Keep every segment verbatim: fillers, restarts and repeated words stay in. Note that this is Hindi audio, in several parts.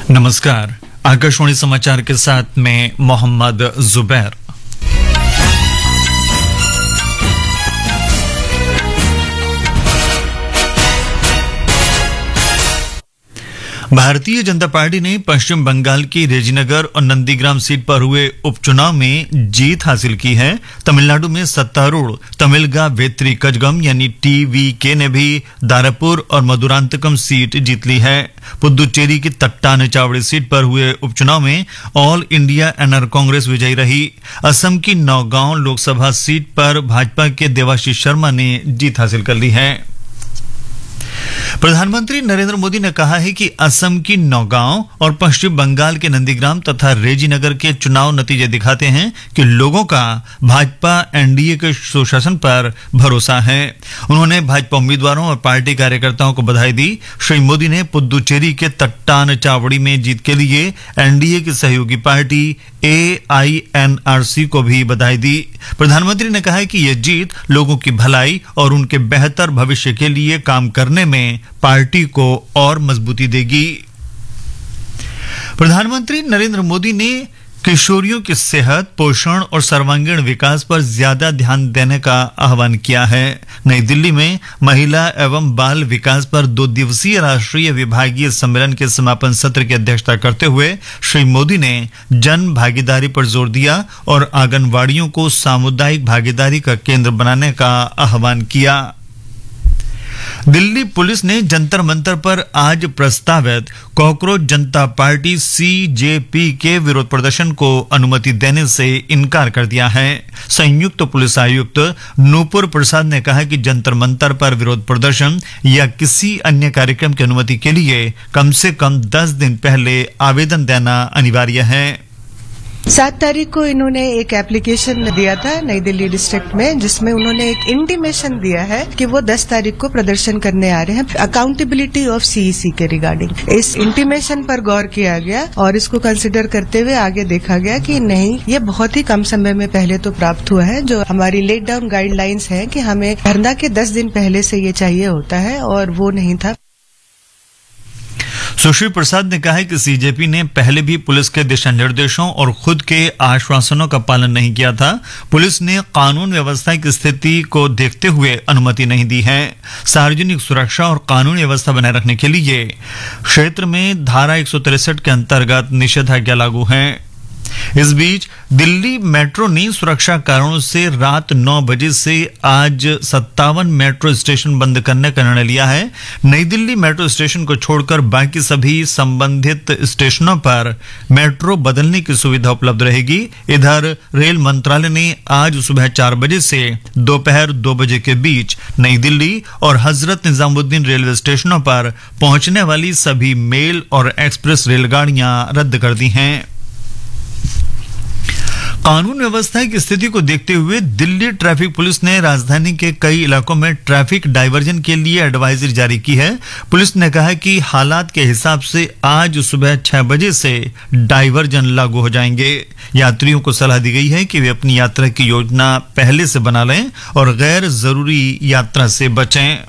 नमस्कार, आकाशवाणी समाचार के साथ मैं मोहम्मद जुबैर। भारतीय जनता पार्टी ने पश्चिम बंगाल की रेजीनगर और नंदीग्राम सीट पर हुए उपचुनाव में जीत हासिल की है। तमिलनाडु में सत्तारूढ़ तमिलगा वेत्री कजगम यानी टीवीके ने भी दारापुर और मधुरांतकम सीट जीत ली है। पुदुचेरी की तट्टान चावड़ी सीट पर हुए उपचुनाव में ऑल इंडिया एनआर कांग्रेस विजयी रही। असम की नौगांव लोकसभा सीट पर भाजपा के देवाशीष शर्मा ने जीत हासिल कर ली है। प्रधानमंत्री नरेंद्र मोदी ने कहा है कि असम की नौगांव और पश्चिम बंगाल के नंदीग्राम तथा रेजीनगर के चुनाव नतीजे दिखाते हैं कि लोगों का भाजपा एनडीए के सुशासन पर भरोसा है। उन्होंने भाजपा उम्मीदवारों और पार्टी कार्यकर्ताओं को बधाई दी। श्री मोदी ने पुदुचेरी के तट्टान चावड़ी में जीत के लिए एनडीए की सहयोगी party A I N R C को भी बधाई दी। प्रधानमंत्री ने कहा कि यह जीत लोगों की भलाई और उनके बेहतर भविष्य के लिए काम करने में पार्टी को और मजबूती देगी। प्रधानमंत्री नरेंद्र मोदी ने किशोरियों की सेहत, पोषण और सर्वांगीण विकास पर ज्यादा ध्यान देने का आह्वान किया है। नई दिल्ली में महिला एवं बाल विकास पर दो दिवसीय राष्ट्रीय विभागीय सम्मेलन के समापन सत्र की अध्यक्षता करते हुए श्री मोदी ने जन भागीदारी पर जोर दिया और आंगनवाड़ियों को सामुदायिक भागीदारी का केंद्र बनाने का आह्वान किया। दिल्ली पुलिस ने जंतर मंतर पर आज प्रस्तावित कॉकरोच जनता पार्टी सीजेपी के विरोध प्रदर्शन को अनुमति देने से इनकार कर दिया है। संयुक्त पुलिस आयुक्त नूपुर प्रसाद ने कहा कि जंतर मंतर पर विरोध प्रदर्शन या किसी अन्य कार्यक्रम की अनुमति के लिए कम से कम दस दिन पहले आवेदन देना अनिवार्य है। सात तारीख को इन्होंने एक एप्लीकेशन दिया था नई दिल्ली डिस्ट्रिक्ट में, जिसमें उन्होंने एक इंटीमेशन दिया है कि वो दस तारीख को प्रदर्शन करने आ रहे हैं अकाउंटेबिलिटी ऑफ सीईसी के रिगार्डिंग। इस इंटीमेशन पर गौर किया गया और इसको कंसिडर करते हुए आगे देखा गया कि नहीं, ये बहुत ही कम समय में पहले तो प्राप्त हुआ है। जो हमारी लेट डाउन गाइडलाइंस है कि हमें धरना के दस दिन पहले से ये चाहिए होता है और वो नहीं था। सुश्री प्रसाद ने कहा कि सीजेपी ने पहले भी पुलिस के दिशा निर्देशों और खुद के आश्वासनों का पालन नहीं किया था। पुलिस ने कानून व्यवस्था की स्थिति को देखते हुए अनुमति नहीं दी है। सार्वजनिक सुरक्षा और कानून व्यवस्था बनाए रखने के लिए क्षेत्र में धारा एक सौ तिरसठ के अंतर्गत निषेधाज्ञा लागू है। इस बीच दिल्ली मेट्रो ने सुरक्षा कारणों से रात नौ बजे से आज सत्तावन मेट्रो स्टेशन बंद करने का निर्णय लिया है। नई दिल्ली मेट्रो स्टेशन को छोड़कर बाकी सभी संबंधित स्टेशनों पर मेट्रो बदलने की सुविधा उपलब्ध रहेगी। इधर रेल मंत्रालय ने आज सुबह चार बजे से दोपहर दो बजे के बीच नई दिल्ली और हजरत निजामुद्दीन रेलवे स्टेशनों पर पहुंचने वाली सभी मेल और एक्सप्रेस रेलगाड़ियां रद्द कर दी हैं। कानून व्यवस्था की स्थिति को देखते हुए दिल्ली ट्रैफिक पुलिस ने राजधानी के कई इलाकों में ट्रैफिक डायवर्जन के लिए एडवाइजरी जारी की है। पुलिस ने कहा कि हालात के हिसाब से आज सुबह छह बजे से डायवर्जन लागू हो जाएंगे। यात्रियों को सलाह दी गई है कि वे अपनी यात्रा की योजना पहले से बना लें और गैर जरूरी यात्रा से बचें।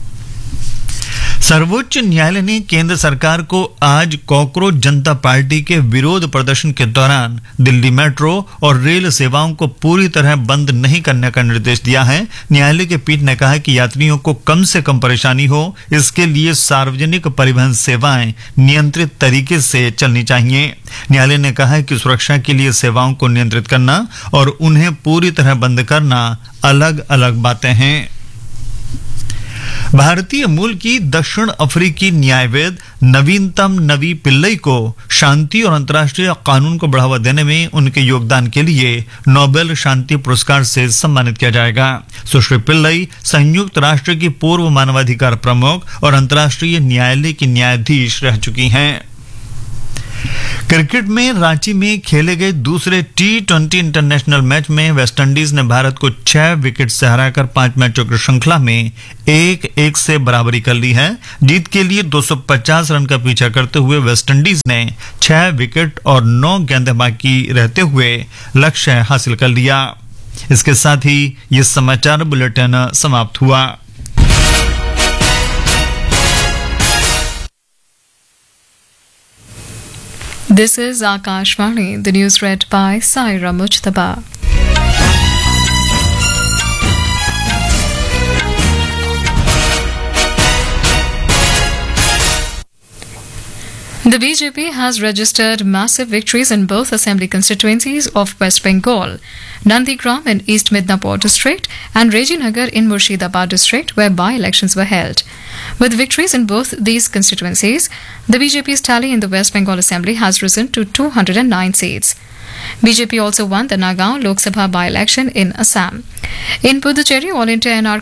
सर्वोच्च न्यायालय ने केंद्र सरकार को आज कॉकरोच जनता पार्टी के विरोध प्रदर्शन के दौरान दिल्ली मेट्रो और रेल सेवाओं को पूरी तरह बंद नहीं करने का निर्देश दिया है। न्यायालय के पीठ ने कहा कि यात्रियों को कम से कम परेशानी हो, इसके लिए सार्वजनिक परिवहन सेवाएं नियंत्रित तरीके से चलनी चाहिए। न्यायालय ने कहा कि सुरक्षा के लिए सेवाओं को नियंत्रित करना और उन्हें पूरी तरह बंद करना अलग अलग बातें हैं। भारतीय मूल की दक्षिण अफ्रीकी न्यायविद नवीनतम नवी पिल्लई को शांति और अंतर्राष्ट्रीय कानून को बढ़ावा देने में उनके योगदान के लिए नोबेल शांति पुरस्कार से सम्मानित किया जाएगा। सुश्री पिल्लई संयुक्त राष्ट्र की पूर्व मानवाधिकार प्रमुख और अंतर्राष्ट्रीय न्यायालय की न्यायाधीश रह चुकी हैं। क्रिकेट में रांची में खेले गए दूसरे टी ट्वेंटी इंटरनेशनल मैच में वेस्टइंडीज ने भारत को छह विकेट से हराकर पांच मैचों की श्रृंखला में एक एक से बराबरी कर ली है। जीत के लिए दो सौ पचास रन का पीछा करते हुए वेस्टइंडीज ने छह विकेट और नौ गेंदें बाकी रहते हुए लक्ष्य हासिल कर लिया। इसके साथ ही ये समाचार बुलेटिन समाप्त हुआ। This is Akashvani, the news read by Saira Mujtaba. The B J P has registered massive victories in both assembly constituencies of West Bengal, Nandigram in East Midnapur district and Rejinagar in Murshidabad district, where by-elections were held. With victories in both these constituencies, the B J P's tally in the West Bengal Assembly has risen to two hundred nine seats. B J P also won the Nagaon Lok Sabha by-election in Assam. In Puducherry, All India N R